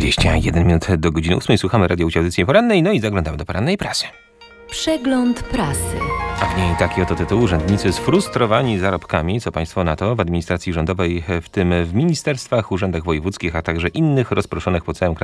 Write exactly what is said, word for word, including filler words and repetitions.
dwadzieścia jeden minut do godziny ósmej. Słuchamy Radio Łódź Audycji Porannej, no i zaglądamy do porannej prasy. Przegląd prasy. A w niej taki oto tytuł: urzędnicy sfrustrowani zarobkami. Co państwo na to? W administracji rządowej, w tym w ministerstwach, urzędach wojewódzkich, a także innych rozproszonych po całym kraju